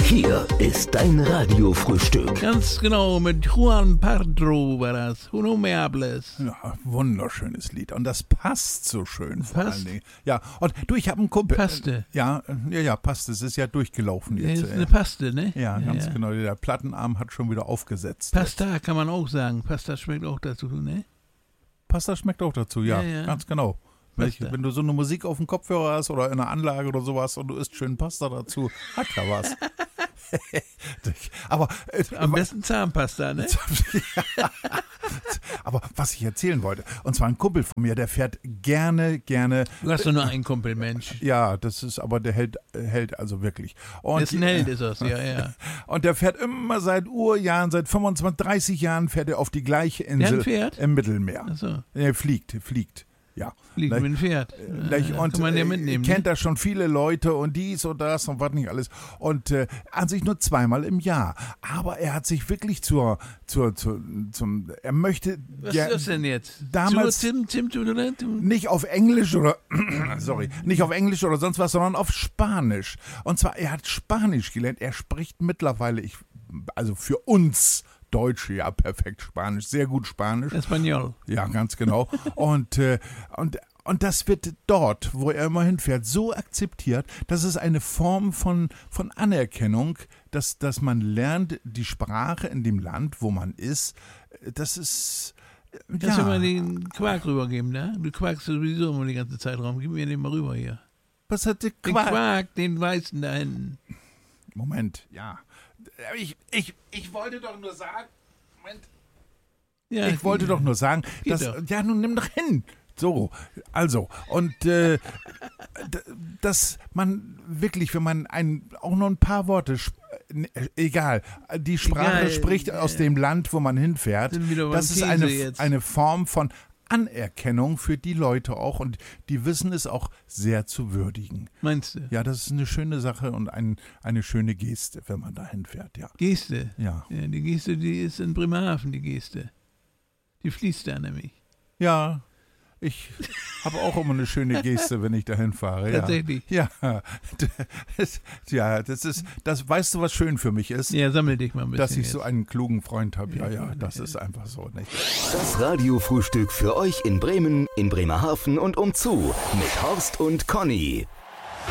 Hier ist dein Radiofrühstück. Ganz genau, mit Juan Pardo war das. Uno me hables. Ja, wunderschönes Lied. Und das passt so schön vor Passt? allen Dingen. Ja, und du, ich habe einen Kumpel. Paste. Ja, passt. Es ist ja durchgelaufen Das jetzt. ist eine Paste, ne? Ja, ganz genau. Der Plattenarm hat schon wieder aufgesetzt. Pasta kann man auch sagen. Pasta schmeckt auch dazu, ne? Pasta schmeckt auch dazu, ja, Ja. ganz genau. Pasta. Wenn du so eine Musik auf dem Kopfhörer hast oder in einer Anlage oder sowas und du isst schön Pasta dazu, hat ja was. Aber Am besten Zahnpasta, ne? aber was ich erzählen wollte, und zwar ein Kumpel von mir, der fährt gerne. Du hast doch nur einen Kumpel, Mensch. Ja, das ist, aber der hält also wirklich. Und Das ist ein Held, ist das, ja. Und der fährt immer seit Urjahren, seit 25, 30 Jahren fährt er auf die gleiche Insel Pferd? im Mittelmeer. Ach so. Er fliegt. Ja. Liegt mit dem Pferd. Und kann man ja mitnehmen. kennt da schon viele Leute und dies und das und was nicht alles. Und an sich nur zweimal im Jahr. Aber er hat sich wirklich er möchte. Was ist das denn jetzt? Damals nicht auf Englisch oder nicht auf Englisch oder sonst was, sondern auf Spanisch. Und zwar, er hat Spanisch gelernt. Er spricht mittlerweile, also für uns Deutsche, ja, perfekt Spanisch, sehr gut Spanisch. Espanol. Ja, ganz genau. Und das wird dort, wo er immer hinfährt, so akzeptiert, dass es eine Form von Anerkennung, dass man lernt, die Sprache in dem Land, wo man ist, das ist. Kannst du mal den Quark rübergeben, ne? Du quakst sowieso immer die ganze Zeit rum. Gib mir den mal rüber hier. Was hat der Den Quark, den weißen da hinten. Moment, ja. Ich wollte doch nur sagen, Moment. Ja, Ich wollte doch nur sagen, Geht dass, doch. ja, nun nimm doch hin. So, also, und dass man wirklich, wenn man auch nur ein paar Worte, egal, die Sprache Egal, spricht aus dem Land, wo man hinfährt, Sind wieder beim das ist Käse jetzt. eine Form von Anerkennung für die Leute auch und die wissen es auch sehr zu würdigen. Meinst du? Ja, das ist eine schöne Sache und eine schöne Geste, wenn man da hinfährt, ja. Geste. Ja. Ja, die Geste, die ist in Bremerhaven, die Geste. Die fließt da nämlich. Ja, ich habe auch immer eine schöne Geste, wenn ich dahin fahre. Tatsächlich. Ja, das weißt du, was schön für mich ist, Ja, sammel dich mal ein bisschen. dass ich so jetzt. einen klugen Freund habe. Ja, das ist einfach so, nicht? Das Radiofrühstück für euch in Bremen, in Bremerhaven und umzu mit Horst und Conny.